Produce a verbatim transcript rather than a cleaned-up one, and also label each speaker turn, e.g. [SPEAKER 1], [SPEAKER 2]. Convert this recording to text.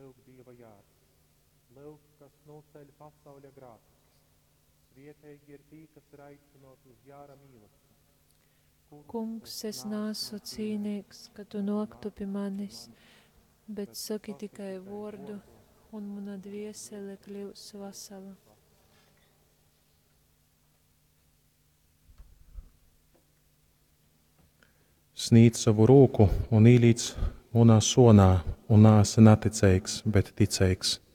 [SPEAKER 1] Lūk, Dieva jārds. Lūk, kas noceļ pasauļa grāmatas. Svietēji ir tī, kas ir aicinot uz jāra mīlestību.
[SPEAKER 2] Kungs, es neesmu cīnīgs, ka tu noktupi manis, bet saki tikai vārdu, un mana dviesele kļūs vesela.
[SPEAKER 3] Snīd savu roku un īlīdz manā sonā, un nāsi neticīgs, bet ticīgs.